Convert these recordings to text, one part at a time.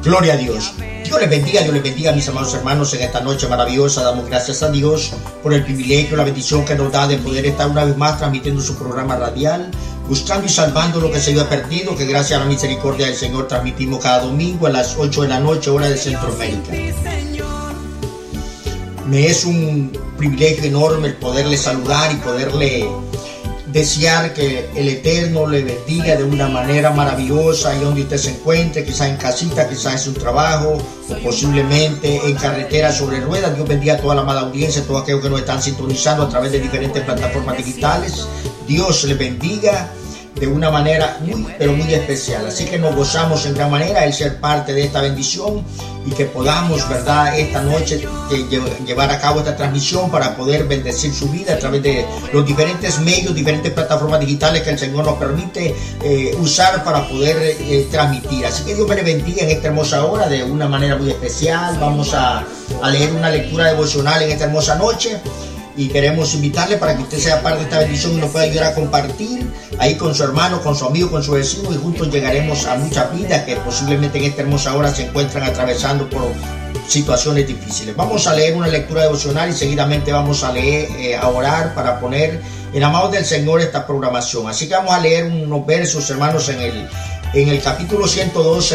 Gloria a Dios. Dios les bendiga, mis amados hermanos, en esta noche maravillosa. Damos gracias a Dios por el privilegio, la bendición que nos da de poder estar una vez más transmitiendo su programa radial, buscando y salvando lo que se había perdido, que gracias a la misericordia del Señor transmitimos cada domingo a las 8 de la noche, hora de Centroamérica. Me es un privilegio enorme el poderle saludar y poderle desear que el Eterno le bendiga de una manera maravillosa, y donde usted se encuentre, quizás en casita, quizás en su trabajo, o posiblemente en carretera sobre ruedas. Dios bendiga a toda la amada audiencia, todos aquellos que nos están sintonizando a través de diferentes plataformas digitales. Dios les bendiga de una manera muy, pero muy especial. Así que nos gozamos en gran manera el ser parte de esta bendición, y que podamos, ¿verdad?, esta noche llevar a cabo esta transmisión para poder bendecir su vida a través de los diferentes medios, diferentes plataformas digitales que el Señor nos permite usar para poder transmitir. Así que Dios me le bendiga en esta hermosa hora de una manera muy especial. Vamos a leer una lectura devocional en esta hermosa noche, y queremos invitarle para que usted sea parte de esta bendición y nos pueda ayudar a compartir ahí con su hermano, con su amigo, con su vecino, y juntos llegaremos a muchas vidas que posiblemente en esta hermosa hora se encuentran atravesando por situaciones difíciles. Vamos a leer una lectura devocional y seguidamente vamos a leer, a orar para poner en la mano del Señor esta programación. Así que vamos a leer unos versos, hermanos, en el capítulo 112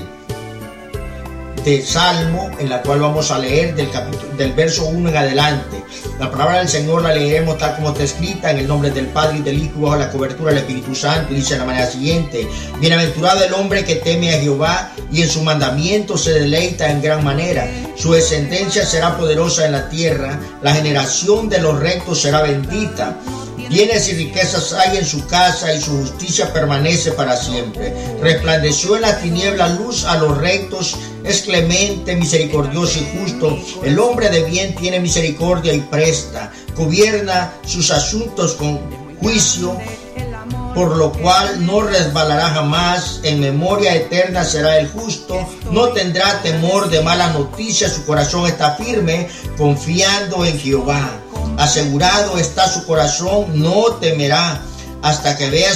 de Salmo, en la cual vamos a leer del verso 1 en adelante. La palabra del Señor la leeremos tal como está escrita, en el nombre del Padre y del Hijo, bajo la cobertura del Espíritu Santo. Dice de la manera siguiente: bienaventurado el hombre que teme a Jehová, y en su mandamiento se deleita en gran manera. Su descendencia será poderosa en la tierra, la generación de los rectos será bendita. Bienes y riquezas hay en su casa, y su justicia permanece para siempre. Resplandeció en la tiniebla luz a los rectos, es clemente, misericordioso y justo. El hombre de bien tiene misericordia y presta, gobierna sus asuntos con juicio, por lo cual no resbalará jamás. En memoria eterna será el justo, no tendrá temor de malas noticias. Su corazón está firme, confiando en Jehová. Asegurado está su corazón, no temerá, hasta que vea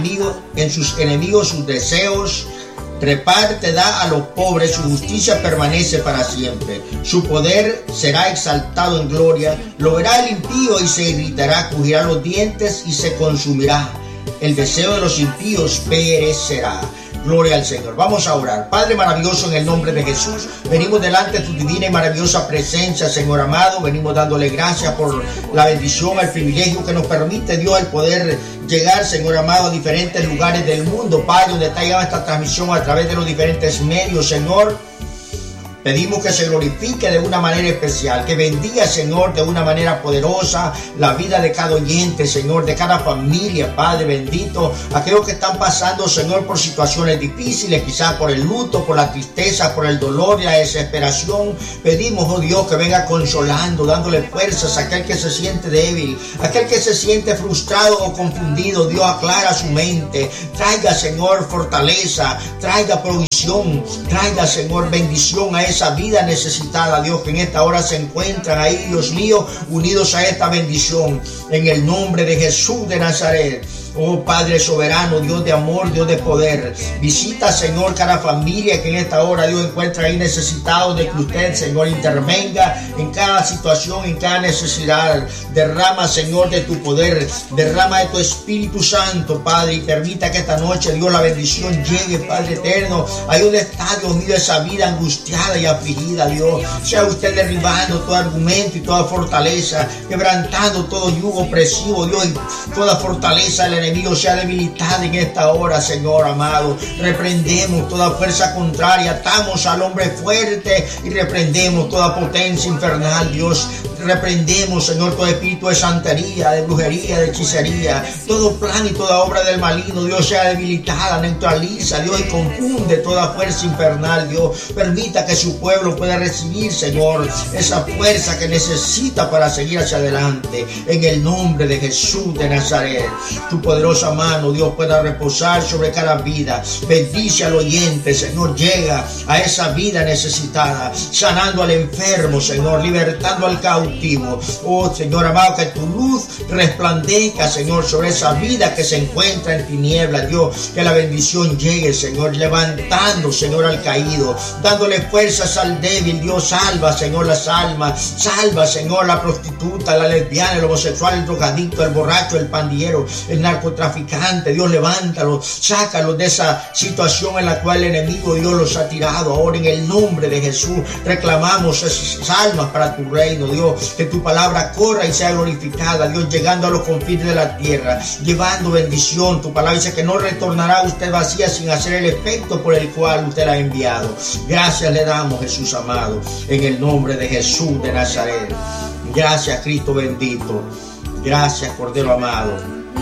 en sus enemigos sus deseos. Reparte da a los pobres, su justicia permanece para siempre. Su poder será exaltado en gloria. Lo verá el impío y se irritará, crujirá los dientes y se consumirá. El deseo de los impíos perecerá. Gloria al Señor. Vamos a orar. Padre maravilloso, en el nombre de Jesús, venimos delante de tu divina y maravillosa presencia, Señor amado. Venimos dándole gracias por la bendición, el privilegio que nos permite, Dios, el poder llegar, Señor amado, a diferentes lugares del mundo, Padre, donde está llegando esta transmisión a través de los diferentes medios, Señor. Pedimos que se glorifique de una manera especial, que bendiga, Señor, de una manera poderosa la vida de cada oyente, Señor, de cada familia, Padre bendito. Aquellos que están pasando, Señor, por situaciones difíciles, quizás por el luto, por la tristeza, por el dolor y la desesperación. Pedimos, oh Dios, que venga consolando, dándole fuerzas a aquel que se siente débil, aquel que se siente frustrado o confundido. Dios, aclara su mente, traiga, Señor, fortaleza, traiga provisión, traiga, Señor, bendición a esa vida necesitada, Dios, que en esta hora se encuentran ahí, Dios mío, unidos a esta bendición, en el nombre de Jesús de Nazaret. Oh Padre soberano, Dios de amor, Dios de poder, visita, Señor, cada familia que en esta hora, Dios, encuentra ahí necesitado de que usted, Señor, intervenga en cada situación, en cada necesidad. Derrama, Señor, de tu poder, derrama de tu Espíritu Santo, Padre, y permita que esta noche, Dios, la bendición llegue, Padre eterno, ahí donde está, Dios mío, esa vida angustiada y afligida, Dios. Sea usted derribando todo argumento y toda fortaleza, quebrantando todo yugo opresivo, Dios, y toda fortaleza del enemigo sea debilitada en esta hora, Señor amado. Reprendemos toda fuerza contraria, atamos al hombre fuerte y reprendemos toda potencia infernal, Dios. Reprendemos, Señor, todo espíritu de santería, de brujería, de hechicería, todo plan y toda obra del maligno, Dios, sea debilitada, neutraliza, Dios, y confunde toda fuerza infernal, Dios. Permita que su pueblo pueda recibir, Señor, esa fuerza que necesita para seguir hacia adelante, en el nombre de Jesús de Nazaret. Tu poderosa mano, Dios, pueda reposar sobre cada vida. Bendice al oyente, Señor, llega a esa vida necesitada, sanando al enfermo, Señor, libertando al cautivo, cautivos. Oh Señor amado, que tu luz resplandezca, Señor, sobre esa vida que se encuentra en tinieblas, Dios. Que la bendición llegue, Señor, levantando, Señor, al caído, dándole fuerzas al débil. Dios, salva, Señor, las almas. Salva, Señor, la prostituta, la lesbiana, el homosexual, el drogadicto, el borracho, el pandillero, el narcotraficante. Dios, levántalo, sácalo de esa situación en la cual el enemigo, Dios, los ha tirado. Ahora en el nombre de Jesús reclamamos esas almas para tu reino, Dios. Que tu palabra corra y sea glorificada, Dios, llegando a los confines de la tierra, llevando bendición. Tu palabra dice que no retornará usted vacía sin hacer el efecto por el cual usted la ha enviado. Gracias le damos, Jesús amado, en el nombre de Jesús de Nazaret. Gracias, Cristo bendito. Gracias, Cordero amado.